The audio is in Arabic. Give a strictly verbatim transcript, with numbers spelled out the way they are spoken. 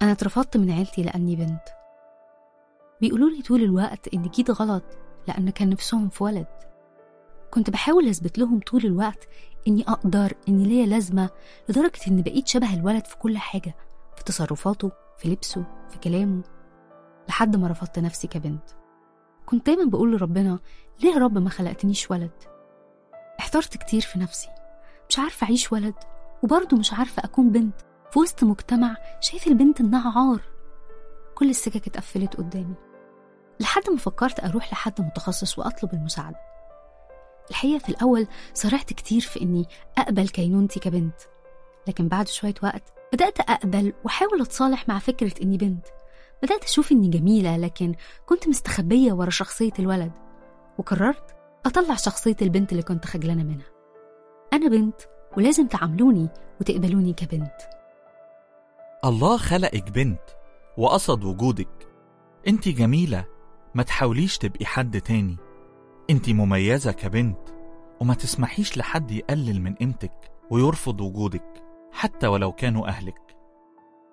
أنا اترفضت من عيلتي لأني بنت. بيقولوا لي طول الوقت إن جيت غلط لأن كان نفسهم في ولد. كنت بحاول أثبت لهم طول الوقت إني أقدر، إني ليا لازمة، لدرجة إني بقيت شبه الولد في كل حاجة، في تصرفاته، في لبسه، في كلامه، لحد ما رفضت نفسي كبنت. كنت دايما بقول لربنا: ليه يا رب ما خلقتنيش ولد؟ احترت كتير في نفسي، مش عارفة أعيش ولد وبرضه مش عارفة أكون بنت في وسط مجتمع شايف البنت إنها عار. كل السكك اتقفلت قدامي، لحد ما فكرت أروح لحد متخصص وأطلب المساعدة. الحقيقة في الأول صرعت كتير في إني أقبل كينونتي كبنت، لكن بعد شوية وقت بدأت أقبل وحاول أتصالح مع فكرة إني بنت. بدأت أشوف إني جميلة، لكن كنت مستخبية ورا شخصية الولد، وقررت أطلع شخصية البنت اللي كنت خجلانة منها. أنا بنت ولازم تعاملوني وتقبلوني كبنت. الله خلقك بنت وقصد وجودك. انتي جميلة، ما تحاوليش تبقي حد تاني. انتي مميزة كبنت، وما تسمحيش لحد يقلل من قيمتك ويرفض وجودك حتى ولو كانوا أهلك.